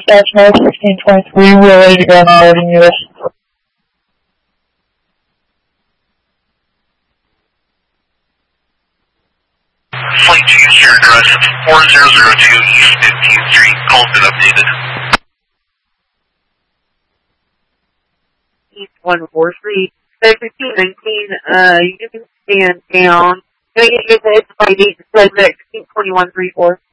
dispatch North 1623, we're ready to go on loading units. Flight 2, your address is 4002 East 15th Street, call's been updated. East 143, 1519, you can stand down. Can I get you guys by 8 to 2134?